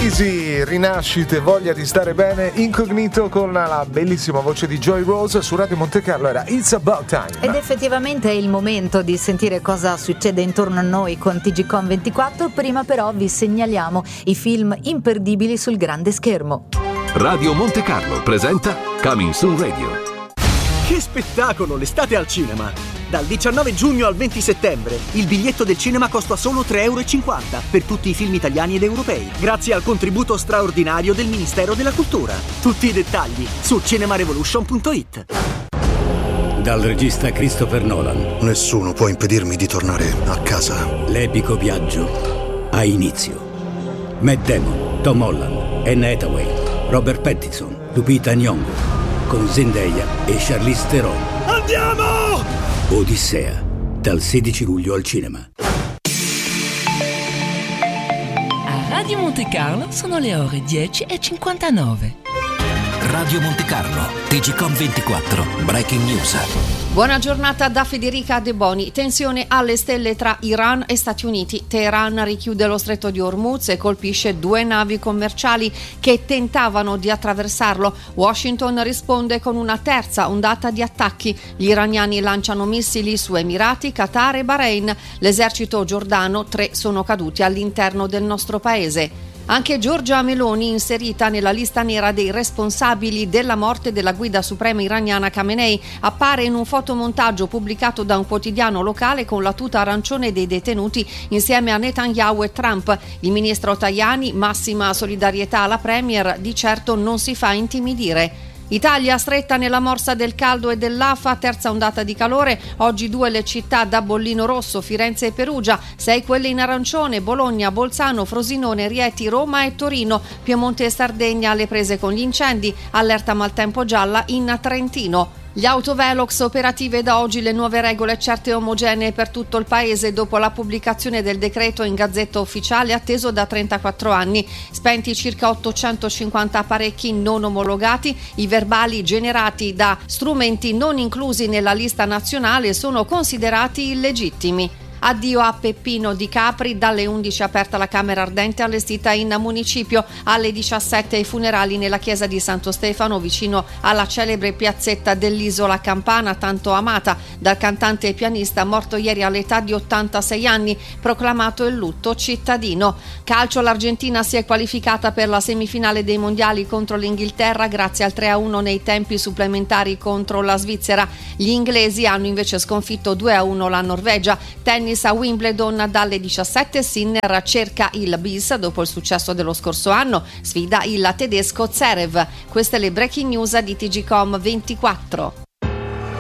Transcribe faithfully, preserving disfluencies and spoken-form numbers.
Crisi, rinascite, voglia di stare bene, Incognito con la bellissima voce di Joy Rose su Radio Monte Carlo. Era It's About Time. Ed effettivamente è il momento di sentire cosa succede intorno a noi con T G Com ventiquattro. Prima però vi segnaliamo i film imperdibili sul grande schermo. Radio Monte Carlo presenta Coming Soon Radio. Che spettacolo, l'estate al cinema! Dal diciannove giugno al venti settembre il biglietto del cinema costa solo tre euro e cinquanta per tutti i film italiani ed europei, grazie al contributo straordinario del Ministero della Cultura. Tutti i dettagli su cinemarevolution punto it. Dal regista Christopher Nolan. Nessuno può impedirmi di tornare a casa. L'epico viaggio ha inizio. Matt Damon, Tom Holland, Anne Hathaway, Robert Pattinson, Lupita Nyong'o, con Zendaya e Charlize Theron. Andiamo! Odissea, dal sedici luglio al cinema. A Radio Monte Carlo sono le ore dieci e cinquantanove. Radio Monte Carlo, T G Com ventiquattro, Breaking News. Buona giornata da Federica De Boni. Tensione alle stelle tra Iran e Stati Uniti. Teheran richiude lo stretto di Hormuz e colpisce due navi commerciali che tentavano di attraversarlo. Washington risponde con una terza ondata di attacchi. Gli iraniani lanciano missili su Emirati, Qatar e Bahrain. L'esercito giordano, tre sono caduti all'interno del nostro paese. Anche Giorgia Meloni, inserita nella lista nera dei responsabili della morte della guida suprema iraniana Khamenei, appare in un fotomontaggio pubblicato da un quotidiano locale con la tuta arancione dei detenuti insieme a Netanyahu e Trump. Il ministro Tajani, massima solidarietà alla premier, di certo non si fa intimidire. Italia stretta nella morsa del caldo e dell'afa, terza ondata di calore. Oggi due le città da bollino rosso, Firenze e Perugia, sei quelle in arancione, Bologna, Bolzano, Frosinone, Rieti, Roma e Torino. Piemonte e Sardegna alle prese con gli incendi, allerta maltempo gialla in Trentino. Gli autovelox operative da oggi, le nuove regole certe e omogenee per tutto il paese dopo la pubblicazione del decreto in Gazzetta Ufficiale atteso da trentaquattro anni. Spenti circa ottocentocinquanta apparecchi non omologati, i verbali generati da strumenti non inclusi nella lista nazionale sono considerati illegittimi. Addio a Peppino Di Capri, dalle undici aperta la Camera Ardente allestita in municipio, alle diciassette i funerali nella chiesa di Santo Stefano vicino alla celebre piazzetta dell'Isola Campana tanto amata dal cantante e pianista morto ieri all'età di ottantasei anni, proclamato il lutto cittadino. Calcio, l'Argentina si è qualificata per la semifinale dei mondiali contro l'Inghilterra grazie al tre a uno nei tempi supplementari contro la Svizzera. Gli inglesi hanno invece sconfitto due a uno la Norvegia. Tennis a Wimbledon dalle diciassette, Sinner cerca il bis dopo il successo dello scorso anno, sfida il tedesco Zverev. Queste le breaking news di T G Com ventiquattro.